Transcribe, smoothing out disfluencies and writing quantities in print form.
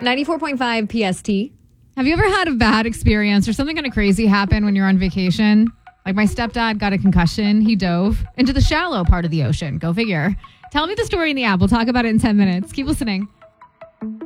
94.5 PST. Have you ever had a bad experience or something kind of crazy happen when you're on vacation? Like my stepdad got a concussion. He dove into the shallow part of the ocean. Go figure. Tell me the story in the app. We'll talk about it in 10 minutes. Keep listening.